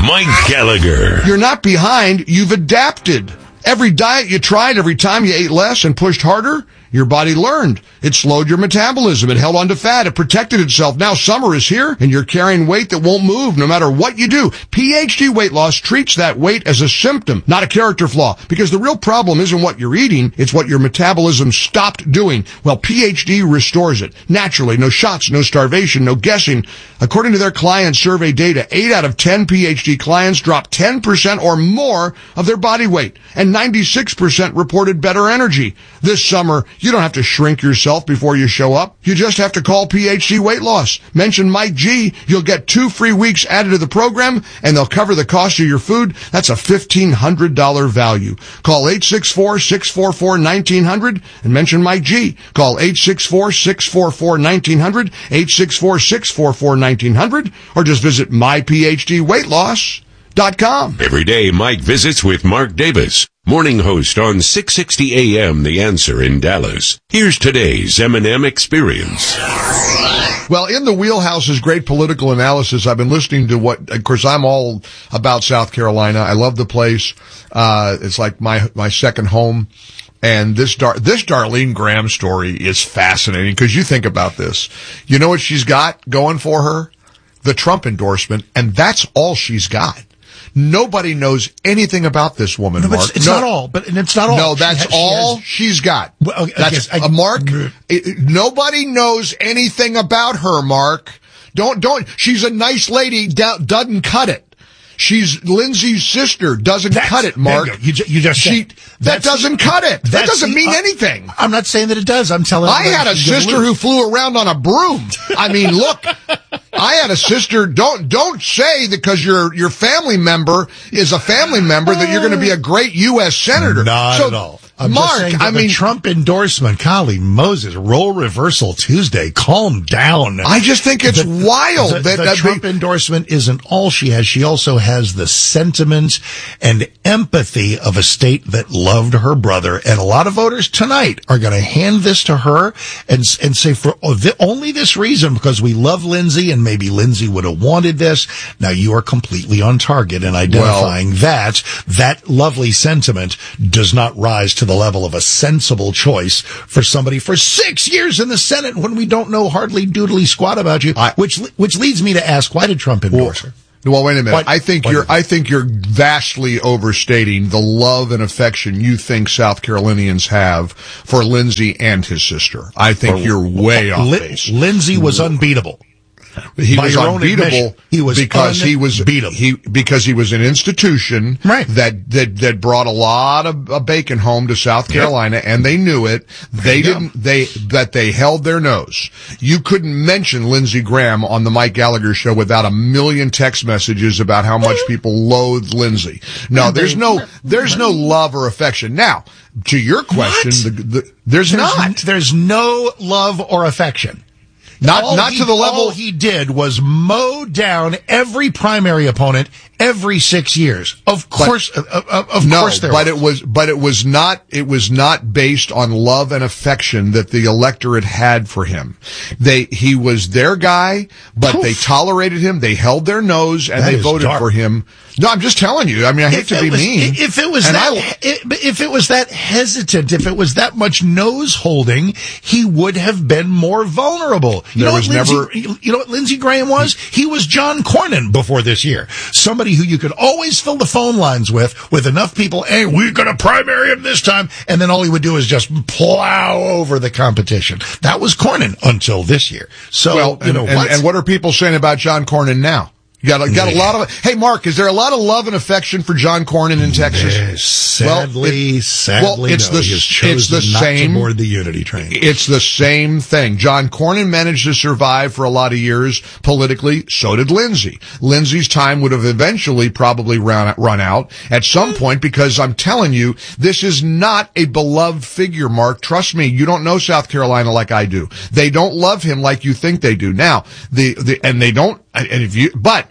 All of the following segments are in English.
Mike Gallagher. You're not behind, you've adapted. Every diet you tried, every time you ate less and pushed harder, your body learned. It slowed your metabolism. It held on to fat. It protected itself. Now summer is here, and you're carrying weight that won't move no matter what you do. PhD Weight Loss treats that weight as a symptom, not a character flaw, because the real problem isn't what you're eating, it's what your metabolism stopped doing. Well, PhD restores it. Naturally, no shots, no starvation, no guessing. According to their client survey data, 8 out of 10 PhD clients dropped 10% or more of their body weight, and 96% reported better energy. This summer, you don't have to shrink yourself before you show up. You just have to call PhD Weight Loss. Mention Mike G. You'll get 2 free weeks added to the program, and they'll cover the cost of your food. That's a $1,500 value. Call 864-644-1900 and mention Mike G. Call 864-644-1900, 864-644-1900, or just visit myphdweightloss.com. Every day, Mike visits with Mark Davis, morning host on 660 AM The Answer in Dallas. Here's today's M&M Experience. Well, in the wheelhouse is great political analysis. I've been listening to of course, I'm all about South Carolina. I love the place. It's like my second home. And this Darlene Graham story is fascinating because you think about this. You know what she's got going for her? The Trump endorsement, and that's all she's got. Nobody knows anything about this woman, no, Mark. It's not all, but it's not all. No, that's all she's got. Well, okay, Mark. Nobody knows anything about her, Mark. Don't. She's a nice lady. Doesn't cut it. She's Lindsay's sister. Doesn't cut it, Mark. You just said that doesn't cut it. That doesn't mean anything. I'm not saying that it does. I'm telling you. I had a sister who flew around on a broom. I mean, look. I had a sister. Don't say that because your family member is a family member that you're going to be a great U.S. senator. Not at all. I'm Mark, just saying that the Trump endorsement, golly Moses, role reversal Tuesday. Calm down. I just think it's wild. The Trump endorsement isn't all she has. She also has the sentiment and empathy of a state that loved her brother. And a lot of voters tonight are going to hand this to her and say, for only this reason, because we love Lindsay and maybe Lindsay would have wanted this. Now you are completely on target in identifying that lovely sentiment does not rise to the level of a sensible choice for somebody for 6 years in the Senate when we don't know hardly doodly squat about you, which leads me to ask, why did Trump endorse her? Well, wait a minute. I think you're vastly overstating the love and affection you think South Carolinians have for Lindsay and his sister. I think you're way off base. Lindsay was unbeatable. He was unbeatable because he was an institution that brought a lot of bacon home to South Carolina, and they knew it. They held their nose. You couldn't mention Lindsey Graham on the Mike Gallagher show without a million text messages about how much people loathe Lindsay. No, there's no love or affection. Now, to your question, there's no love or affection. Not to the level. All he did was mow down every primary opponent every 6 years. Of course there was. But it was not based on love and affection that the electorate had for him. He was their guy, but they tolerated him, they held their nose, and they voted for him. No, I'm just telling you. I mean, I hate to be mean. If it was that hesitant, if it was that much nose holding, he would have been more vulnerable. You know what Lindsey Graham was? He was John Cornyn before this year. Somebody who you could always fill the phone lines with enough people. Hey, we're going to primary him this time. And then all he would do is just plow over the competition. That was Cornyn until this year. So, and what are people saying about John Cornyn now? You got a lot of. Hey, Mark, is there a lot of love and affection for John Cornyn in Texas? Yes, sadly, it's the same. To board the Unity train. It's the same thing. John Cornyn managed to survive for a lot of years politically. So did Lindsay. Lindsay's time would have eventually probably run out at some point, because I'm telling you, this is not a beloved figure, Mark. Trust me, you don't know South Carolina like I do. They don't love him like you think they do. Now, but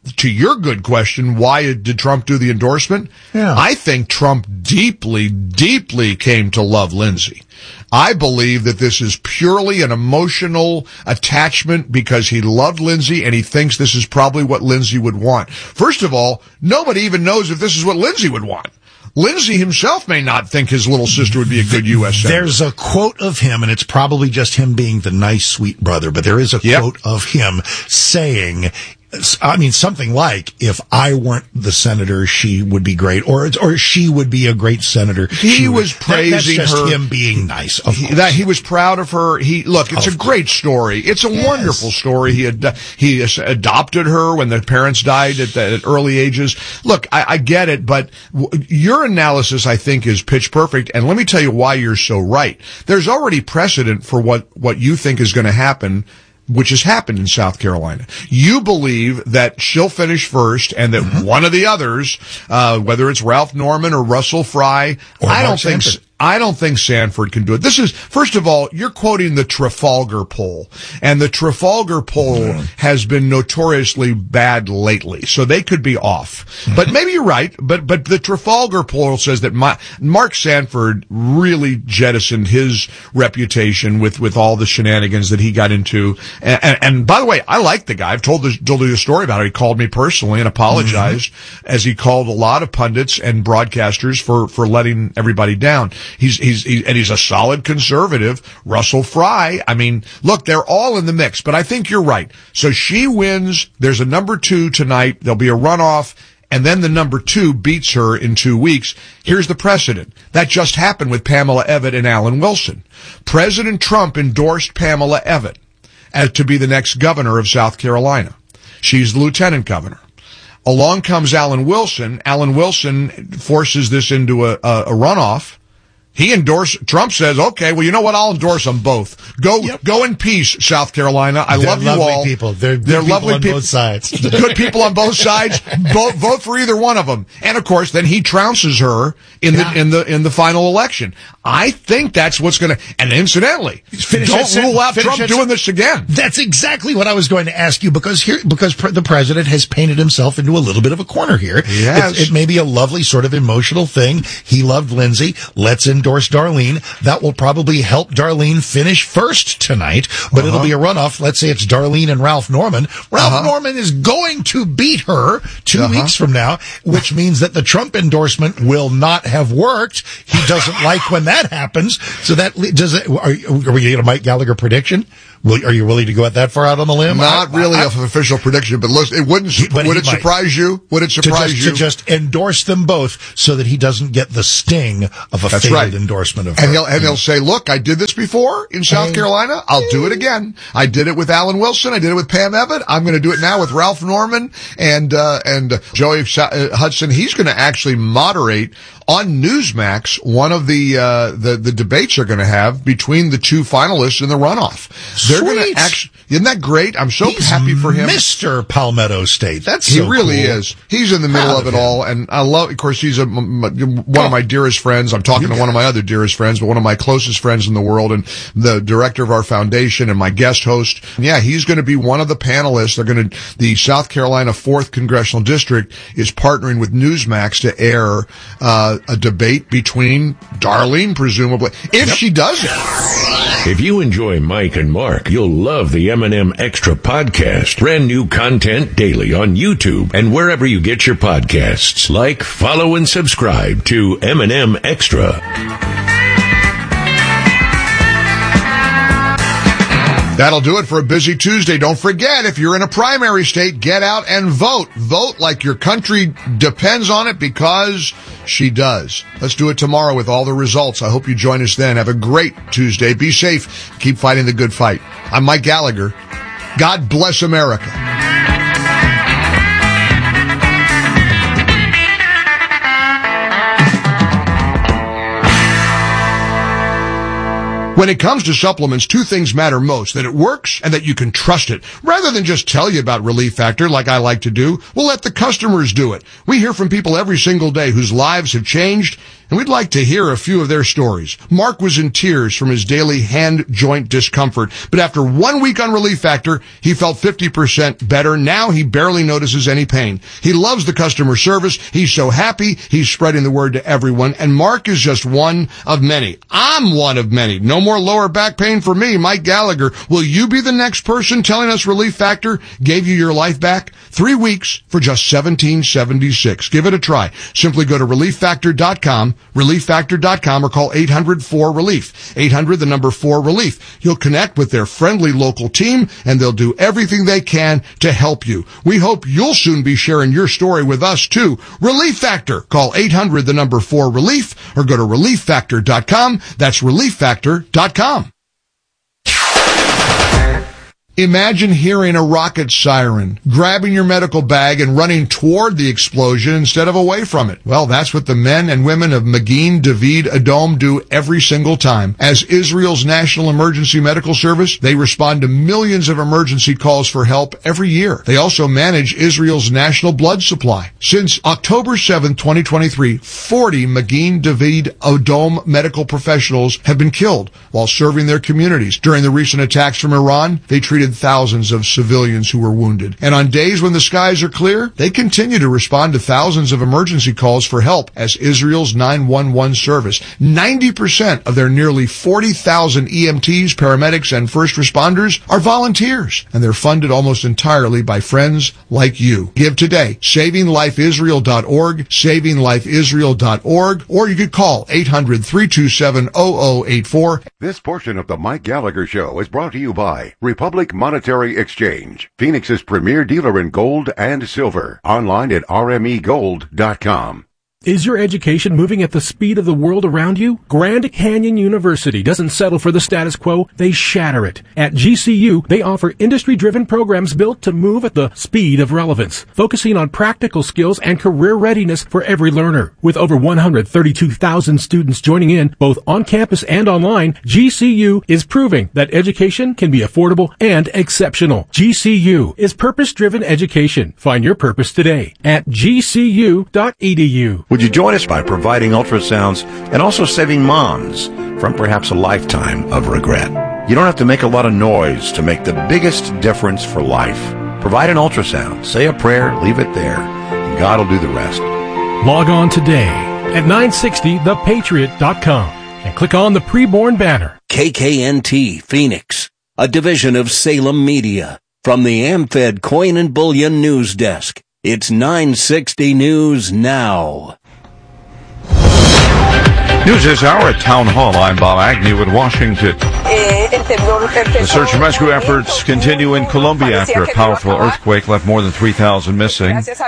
to your good question, why did Trump do the endorsement? Yeah. I think Trump deeply, deeply came to love Lindsey. I believe that this is purely an emotional attachment because he loved Lindsey and he thinks this is probably what Lindsey would want. First of all, nobody even knows if this is what Lindsey would want. Lindsey himself may not think his little sister would be a good U.S. senator. There's a quote of him, and it's probably just him being the nice, sweet brother, but there is a quote of him saying, something like, if I weren't the senator, she would be great, or she would be a great senator. He was praising that's just her. Him being nice. He was proud of her. It's a great story. It's a wonderful story. He adopted her when their parents died at early ages. Look, I get it, but your analysis, I think, is pitch perfect. And let me tell you why you're so right. There's already precedent for what you think is going to happen, which has happened in South Carolina. You believe that she'll finish first and that one of the others, whether it's Ralph Norman or Russell Fry, I don't think Sanford can do it. This is, first of all, you're quoting the Trafalgar poll, and the Trafalgar poll has been notoriously bad lately, so they could be off. But maybe you're right, but the Trafalgar poll says that Mark Sanford really jettisoned his reputation with all the shenanigans that he got into. And by the way, I like the guy. I've told you the story about it. He called me personally and apologized, as he called a lot of pundits and broadcasters for letting everybody down. He's a solid conservative. Russell Fry, look, they're all in the mix, but I think you're right. So she wins. There's a number 2 tonight. There'll be a runoff, and then the number 2 beats her in 2 weeks. Here's the precedent. That just happened with Pamela Evatt and Alan Wilson. President Trump endorsed Pamela Evatt as to be the next governor of South Carolina. She's the lieutenant governor. Along comes Alan Wilson. Alan Wilson forces this into a runoff. Trump says, okay, well, you know what? I'll endorse them both. Go in peace, South Carolina. They're love you all. People. They're lovely people on both sides. Good people on both sides. Vote for either one of them. And of course, then he trounces her in the final election. I think that's what's going to, and incidentally, don't rule out Trump doing this again. That's exactly what I was going to ask you, because the president has painted himself into a little bit of a corner here. Yes. It may be a lovely sort of emotional thing. He loved Lindsey. Let's endorse Darlene. That will probably help Darlene finish first tonight, but it'll be a runoff. Let's say it's Darlene and Ralph Norman. Ralph Norman is going to beat her 2 weeks from now, which means that the Trump endorsement will not have worked. He doesn't like when that happens. So that does it. Are we getting a Mike Gallagher prediction? Are you willing to go that far out on the limb? Not really an official prediction, but look, would it surprise you? Would it surprise you? To just endorse them both so that he doesn't get the sting of a failed endorsement of her. And he'll say, look, I did this before in South Carolina. I'll do it again. I did it with Alan Wilson. I did it with Pam Evatt. I'm going to do it now with Ralph Norman and Joey Hudson. He's going to actually moderate on Newsmax one of the debates they're going to have between the 2 finalists in the runoff. They're going to actually, isn't that great? I'm so happy for him. Mr. Palmetto State. He really is. He's in the middle of it all. And I love, of course, he's one of my dearest friends. I'm talking to one of my other dearest friends, but one of my closest friends in the world, and the director of our foundation and my guest host. Yeah, he's going to be one of the panelists. The South Carolina 4th Congressional District is partnering with Newsmax to air, a debate between Darlene, presumably, if she does it. If you enjoy Mike and Mark, you'll love the M&M Extra podcast. Brand new content daily on YouTube and wherever you get your podcasts. Like, follow, and subscribe to M&M Extra. That'll do it for a busy Tuesday. Don't forget, if you're in a primary state, get out and vote. Vote like your country depends on it, because she does. Let's do it tomorrow with all the results. I hope you join us then. Have a great Tuesday. Be safe. Keep fighting the good fight. I'm Mike Gallagher. God bless America. When it comes to supplements, 2 things matter most: that it works and that you can trust it. Rather than just tell you about Relief Factor like I like to do, we'll let the customers do it. We hear from people every single day whose lives have changed and we'd like to hear a few of their stories. Mark was in tears from his daily hand joint discomfort, but after 1 week on Relief Factor, he felt 50% better. Now he barely notices any pain. He loves the customer service. He's so happy. He's spreading the word to everyone, and Mark is just one of many. I'm one of many. No more lower back pain for me, Mike Gallagher. Will you be the next person telling us Relief Factor gave you your life back? 3 weeks for just $17.76. Give it a try. Simply go to ReliefFactor.com, ReliefFactor.com, or call 800-4RELIEF. 800-4RELIEF. You'll connect with their friendly local team, and they'll do everything they can to help you. We hope you'll soon be sharing your story with us, too. Relief Factor. Call 800-4RELIEF, or go to ReliefFactor.com. That's ReliefFactor.com. Imagine hearing a rocket siren, grabbing your medical bag and running toward the explosion instead of away from it. Well, that's what the men and women of Magen David Adom do every single time. As Israel's National Emergency Medical Service, they respond to millions of emergency calls for help every year. They also manage Israel's national blood supply. Since October 7, 2023, 40 Magen David Adom medical professionals have been killed while serving their communities. During the recent attacks from Iran, they treated thousands of civilians who were wounded. And on days when the skies are clear, they continue to respond to thousands of emergency calls for help as Israel's 911 service. 90% of their nearly 40,000 EMTs, paramedics, and first responders are volunteers, and they're funded almost entirely by friends like you. Give today. SavingLifeIsrael.org, SavingLifeIsrael.org, or you could call 800-327-0084. This portion of the Mike Gallagher Show is brought to you by Republic Monetary Exchange, Phoenix's premier dealer in gold and silver. Online at rmegold.com. Is your education moving at the speed of the world around you? Grand Canyon University doesn't settle for the status quo, they shatter it. At GCU, they offer industry-driven programs built to move at the speed of relevance, focusing on practical skills and career readiness for every learner. With over 132,000 students joining in, both on campus and online, GCU is proving that education can be affordable and exceptional. GCU is purpose-driven education. Find your purpose today at gcu.edu. Would you join us by providing ultrasounds and also saving moms from perhaps a lifetime of regret? You don't have to make a lot of noise to make the biggest difference for life. Provide an ultrasound, say a prayer, leave it there, and God will do the rest. Log on today at 960thepatriot.com and click on the preborn banner. KKNT Phoenix, a division of Salem Media. From the AmFed Coin and Bullion News Desk, it's 960 News Now. News this hour at Town Hall. I'm Bob Agnew in Washington. The search and rescue efforts continue in Colombia after a powerful earthquake left more than 3,000 missing. This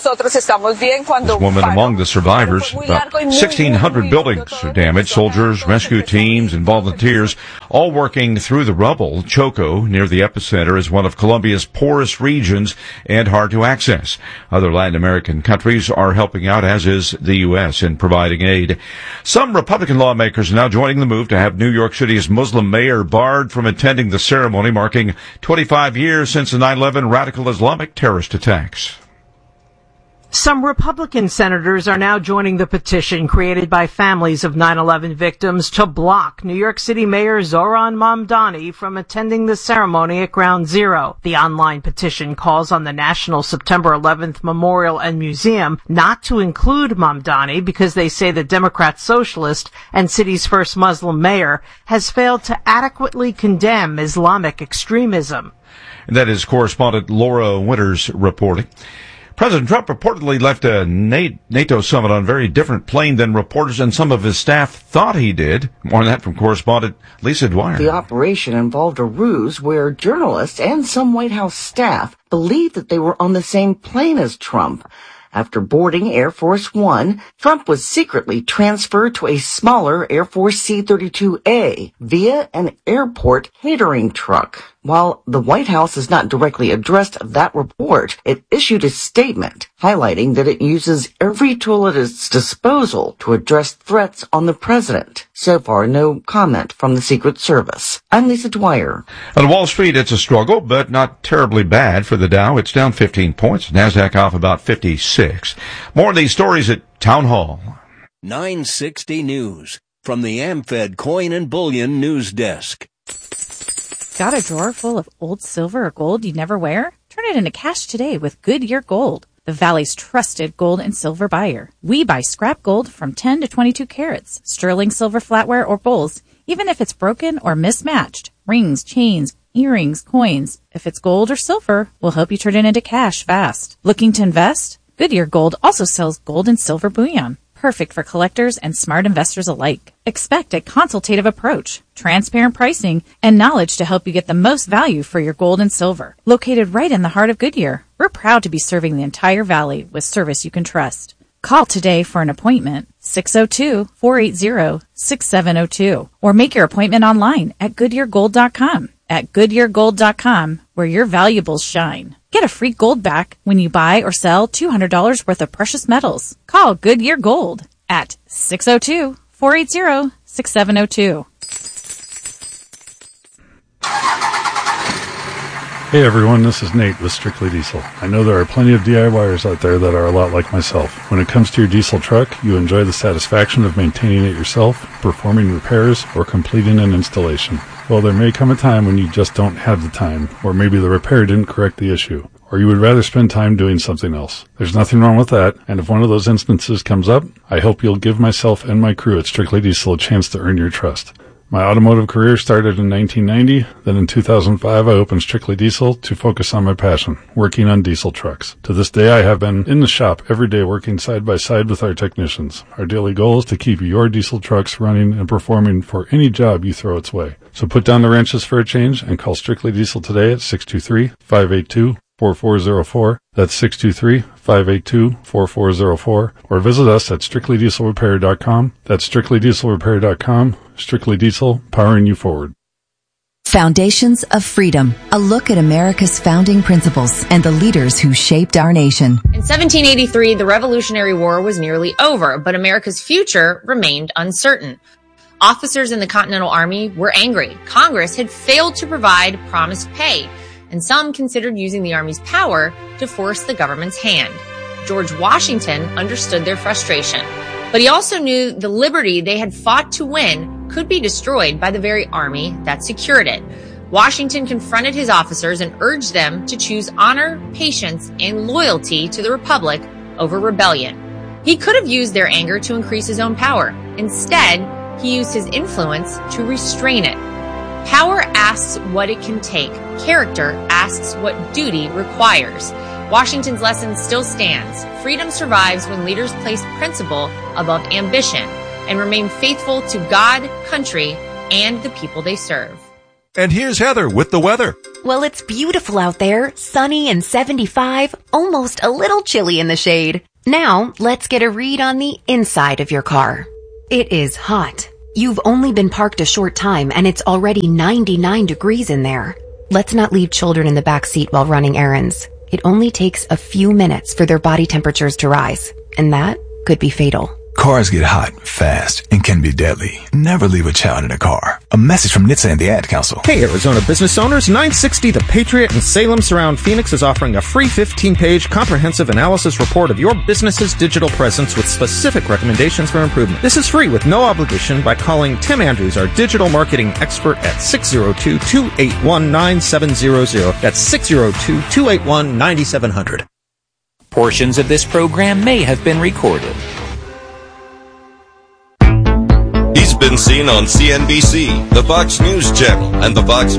woman among the survivors. About 1,600 buildings are damaged. Soldiers, rescue teams, and volunteers all working through the rubble. Choco, near the epicenter, is one of Colombia's poorest regions and hard to access. Other Latin American countries are helping out, as is the U.S., in providing aid. Some Republican lawmakers are now joining the move to have New York City's Muslim mayor barred from attending the ceremony marking 25 years since the 9/11 radical Islamic terrorist attacks. Some Republican senators are now joining the petition created by families of 9/11 victims to block New York City Mayor Zohran Mamdani from attending the ceremony at Ground Zero. The online petition calls on the National September 11th Memorial and Museum not to include Mamdani because they say the Democrat socialist and city's first Muslim mayor has failed to adequately condemn Islamic extremism. And that is correspondent Laura Winters reporting. President Trump reportedly left a NATO summit on a very different plane than reporters and some of his staff thought he did. More on that from correspondent Lisa Dwyer. The operation involved a ruse where journalists and some White House staff believed that they were on the same plane as Trump. After boarding Air Force One, Trump was secretly transferred to a smaller Air Force C-32A via an airport catering truck. While the White House has not directly addressed that report, it issued a statement highlighting that it uses every tool at its disposal to address threats on the president. So far, no comment from the Secret Service. I'm Lisa Dwyer. On Wall Street, it's a struggle, but not terribly bad for the Dow. It's down 15 points. NASDAQ off about 56. More of these stories at Town Hall. 960 News from the AmFed Coin and Bullion News Desk. Got a drawer full of old silver or gold you never wear? Turn it into cash today with Goodyear Gold, the Valley's trusted gold and silver buyer. We buy scrap gold from 10 to 22 carats, sterling silver flatware or bowls, even if it's broken or mismatched. Rings, chains, earrings, coins. If it's gold or silver, we'll help you turn it into cash fast. Looking to invest? Goodyear Gold also sells gold and silver bullion. Perfect for collectors and smart investors alike. Expect a consultative approach, transparent pricing, and knowledge to help you get the most value for your gold and silver. Located right in the heart of Goodyear, we're proud to be serving the entire valley with service you can trust. Call today for an appointment, 602-480-6702, or make your appointment online at GoodyearGold.com. At GoodyearGold.com, where your valuables shine. Get a free gold back when you buy or sell $200 worth of precious metals. Call Goodyear Gold at 602-480-6702. Hey everyone, this is Nate with Strictly Diesel. I know there are plenty of DIYers out there that are a lot like myself. When it comes to your diesel truck, you enjoy the satisfaction of maintaining it yourself, performing repairs, or completing an installation. Well, there may come a time when you just don't have the time, or maybe the repair didn't correct the issue, or you would rather spend time doing something else. There's nothing wrong with that, and if one of those instances comes up, I hope you'll give myself and my crew at Strictly Diesel a chance to earn your trust. My automotive career started in 1990, then in 2005 I opened Strictly Diesel to focus on my passion, working on diesel trucks. To this day I have been in the shop every day working side by side with our technicians. Our daily goal is to keep your diesel trucks running and performing for any job you throw its way. So put down the wrenches for a change and call Strictly Diesel today at 623-582-4404. That's 623-582-4404. Or visit us at strictlydieselrepair.com. That's strictlydieselrepair.com. Strictly Diesel, powering you forward. Foundations of Freedom, a look at America's founding principles and the leaders who shaped our nation. In 1783, the Revolutionary War was nearly over, but America's future remained uncertain. Officers in the Continental Army were angry. Congress had failed to provide promised pay, and some considered using the Army's power to force the government's hand. George Washington understood their frustration, but he also knew the liberty they had fought to win could be destroyed by the very army that secured it. Washington confronted his officers and urged them to choose honor, patience, and loyalty to the Republic over rebellion. He could have used their anger to increase his own power. Instead, he used his influence to restrain it. Power asks what it can take. Character asks what duty requires. Washington's lesson still stands. Freedom survives when leaders place principle above ambition and remain faithful to God, country, and the people they serve. And here's Heather with the weather. Well, it's beautiful out there, sunny and 75, almost a little chilly in the shade. Now, let's get a read on the inside of your car. It is hot. You've only been parked a short time and it's already 99 degrees in there. Let's not leave children in the back seat while running errands. It only takes a few minutes for their body temperatures to rise, and that could be fatal. Cars get hot fast and can be deadly. Never leave a child in a car. A message from NHTSA and the Ad Council. Hey, Arizona business owners, 960 The Patriot and Salem Surround Phoenix is offering a free 15-page comprehensive analysis report of your business's digital presence with specific recommendations for improvement. This is free with no obligation by calling Tim Andrews, our digital marketing expert, at 602-281-9700. That's 602-281-9700. Portions of this program may have been recorded. He's been seen on CNBC, the Fox News Channel, and the Fox